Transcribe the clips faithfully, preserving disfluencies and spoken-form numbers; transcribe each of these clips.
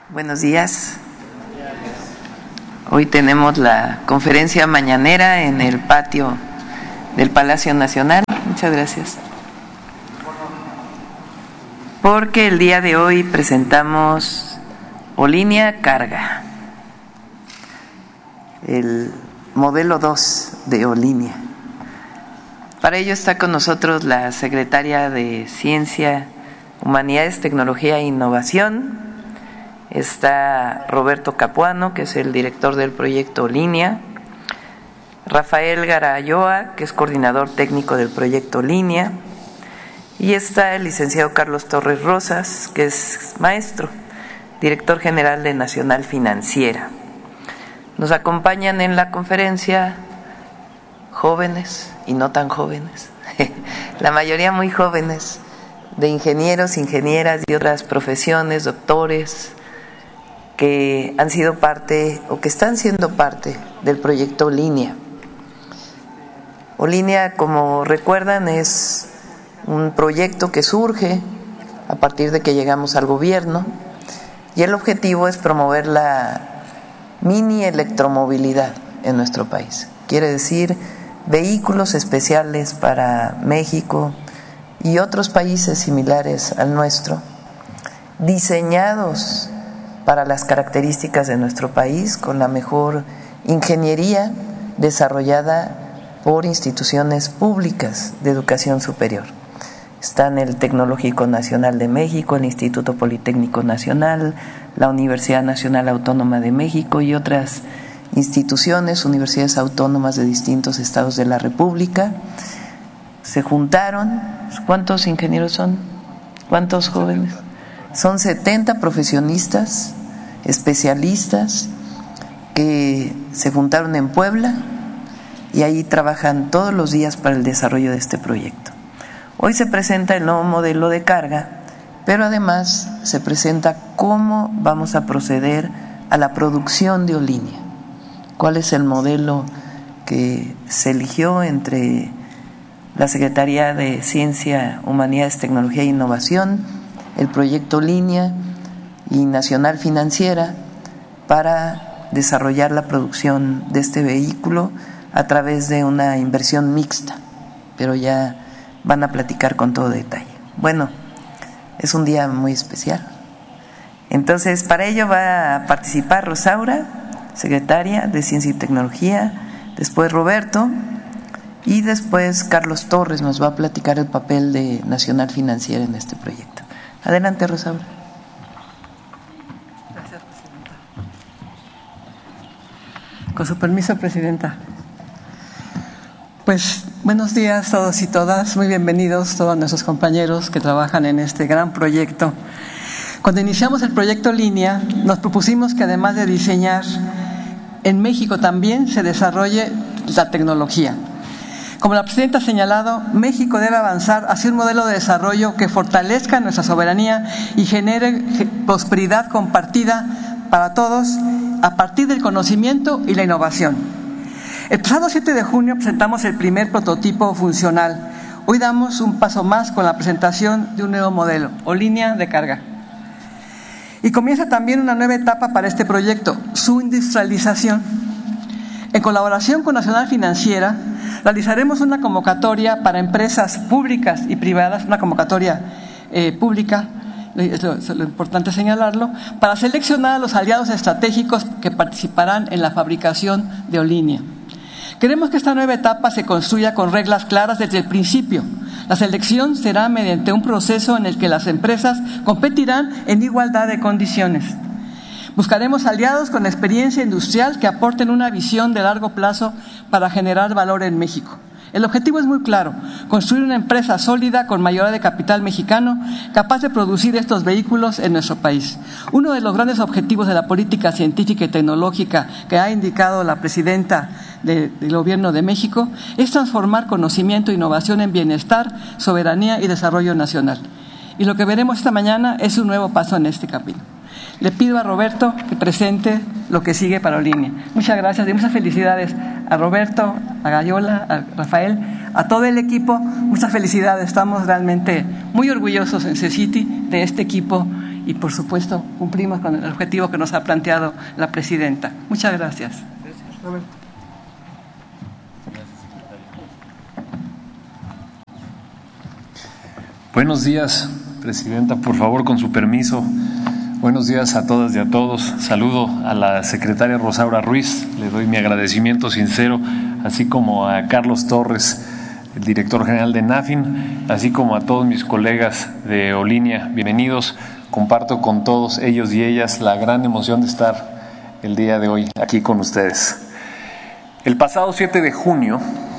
Buenos días. Hoy tenemos la conferencia mañanera en el patio del Palacio Nacional. Muchas gracias. Porque el día de hoy presentamos Olínea Carga, el modelo dos de Olínea. Para ello está con nosotros la secretaria de Ciencia, Humanidades, Tecnología e Innovación. Está Roberto Capuano, que es el director del proyecto Olínea, Rafael Garayoa, que es coordinador técnico del proyecto Olínea, y está el licenciado Carlos Torres Rosas, que es maestro, director general de Nacional Financiera. Nos acompañan en la conferencia jóvenes y no tan jóvenes, la mayoría muy jóvenes, de ingenieros, ingenieras y otras profesiones, doctores, que han sido parte o que están siendo parte del proyecto Olínea. Olínea, como recuerdan, es un proyecto que surge a partir de que llegamos al gobierno y el objetivo es promover la mini electromovilidad en nuestro país. Quiere decir vehículos especiales para México y otros países similares al nuestro, diseñados para las características de nuestro país, con la mejor ingeniería desarrollada por instituciones públicas de educación superior. Están el Tecnológico Nacional de México, el Instituto Politécnico Nacional, la Universidad Nacional Autónoma de México y otras instituciones, universidades autónomas de distintos estados de la República. Se juntaron, ¿cuántos ingenieros son? ¿Cuántos jóvenes? Son setenta profesionistas, especialistas, que se juntaron en Puebla y ahí trabajan todos los días para el desarrollo de este proyecto. Hoy se presenta el nuevo modelo de carga, pero además se presenta cómo vamos a proceder a la producción de Olínea. ¿Cuál es el modelo que se eligió entre la Secretaría de Ciencia, Humanidades, Tecnología e Innovación, el proyecto Olínea y Nacional Financiera para desarrollar la producción de este vehículo a través de una inversión mixta? Pero ya van a platicar con todo detalle. Bueno, es un día muy especial. Entonces, para ello va a participar Rosaura, secretaria de Ciencia y Tecnología, después Roberto, y después Carlos Torres nos va a platicar el papel de Nacional Financiera en este proyecto. Adelante, Rosaura. Gracias, Presidenta. Con su permiso, Presidenta. Pues buenos días todos y todas, muy bienvenidos todos nuestros compañeros que trabajan en este gran proyecto. Cuando iniciamos el proyecto Olínea, nos propusimos que además de diseñar, en México también se desarrolle la tecnología. Como la Presidenta ha señalado, México debe avanzar hacia un modelo de desarrollo que fortalezca nuestra soberanía y genere prosperidad compartida para todos a partir del conocimiento y la innovación. El pasado siete de junio presentamos el primer prototipo funcional. Hoy damos un paso más con la presentación de un nuevo modelo, Olínea de carga. Y comienza también una nueva etapa para este proyecto, su industrialización. En colaboración con Nacional Financiera, realizaremos una convocatoria para empresas públicas y privadas, una convocatoria eh, pública, es lo, es lo importante señalarlo, para seleccionar a los aliados estratégicos que participarán en la fabricación de Olínea. Queremos que esta nueva etapa se construya con reglas claras desde el principio. La selección será mediante un proceso en el que las empresas competirán en igualdad de condiciones. Buscaremos aliados con experiencia industrial que aporten una visión de largo plazo para generar valor en México. El objetivo es muy claro: construir una empresa sólida con mayoría de capital mexicano capaz de producir estos vehículos en nuestro país. Uno de los grandes objetivos de la política científica y tecnológica que ha indicado la Presidenta de, del Gobierno de México es transformar conocimiento e innovación en bienestar, soberanía y desarrollo nacional. Y lo que veremos esta mañana es un nuevo paso en este camino. Le pido a Roberto que presente lo que sigue para Olínea. Muchas gracias y muchas felicidades a Roberto, a Gayola, a Rafael, a todo el equipo. Muchas felicidades, estamos realmente muy orgullosos en C-City de este equipo y, por supuesto, cumplimos con el objetivo que nos ha planteado la presidenta. Muchas gracias. Gracias, Roberto. Buenos días, presidenta, por favor, con su permiso. Buenos días a todas y a todos. Saludo a la secretaria Rosaura Ruiz, le doy mi agradecimiento sincero, así como a Carlos Torres, el director general de NAFIN, así como a todos mis colegas de Olinia. Bienvenidos. Comparto con todos ellos y ellas la gran emoción de estar el día de hoy aquí con ustedes. El pasado siete de junio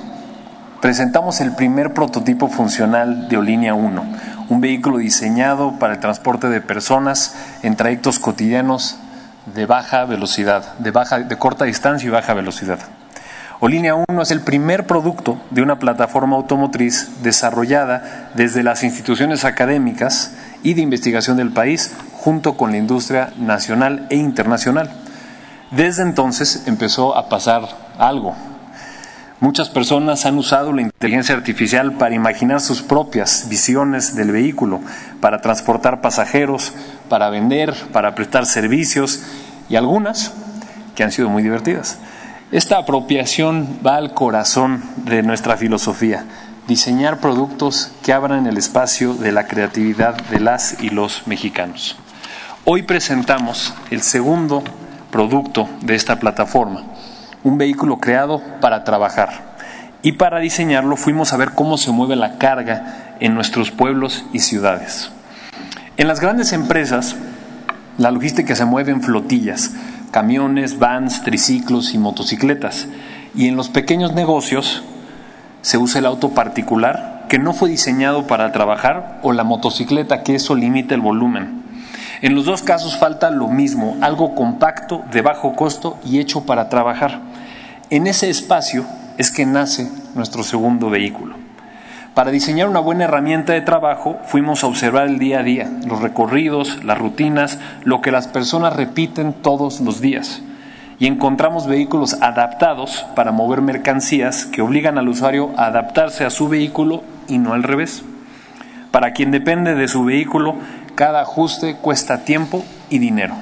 presentamos el primer prototipo funcional de Olinia uno, un vehículo diseñado para el transporte de personas en trayectos cotidianos de baja velocidad, de, baja, de corta distancia y baja velocidad. Olinia uno es el primer producto de una plataforma automotriz desarrollada desde las instituciones académicas y de investigación del país, junto con la industria nacional e internacional. Desde entonces empezó a pasar algo. Muchas personas han usado la inteligencia artificial para imaginar sus propias visiones del vehículo, para transportar pasajeros, para vender, para prestar servicios, y algunas que han sido muy divertidas. Esta apropiación va al corazón de nuestra filosofía: diseñar productos que abran el espacio de la creatividad de las y los mexicanos. Hoy presentamos el segundo producto de esta plataforma, un vehículo creado para trabajar. Y para diseñarlo fuimos a ver cómo se mueve la carga en nuestros pueblos y ciudades. En las grandes empresas, la logística se mueve en flotillas, camiones, vans, triciclos y motocicletas. Y en los pequeños negocios se usa el auto particular, que no fue diseñado para trabajar, o la motocicleta, que eso limita el volumen. En los dos casos falta lo mismo, algo compacto, de bajo costo y hecho para trabajar. En ese espacio es que nace nuestro segundo vehículo. Para diseñar una buena herramienta de trabajo, fuimos a observar el día a día, los recorridos, las rutinas, lo que las personas repiten todos los días. Y encontramos vehículos adaptados para mover mercancías que obligan al usuario a adaptarse a su vehículo y no al revés. Para quien depende de su vehículo, cada ajuste cuesta tiempo y dinero.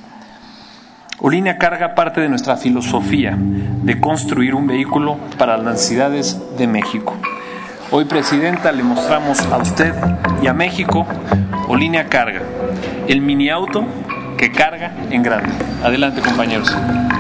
Olinia carga parte de nuestra filosofía de construir un vehículo para las necesidades de México. Hoy, presidenta, le mostramos a usted y a México Olinia Carga, el mini auto que carga en grande. Adelante, compañeros.